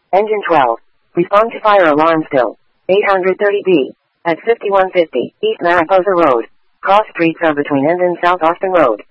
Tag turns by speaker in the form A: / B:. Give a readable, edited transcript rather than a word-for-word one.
A: Engine 12. Respond to fire alarm still. 830B. At 5150 East Mariposa Road. Cross streets are between End and South Austin Road.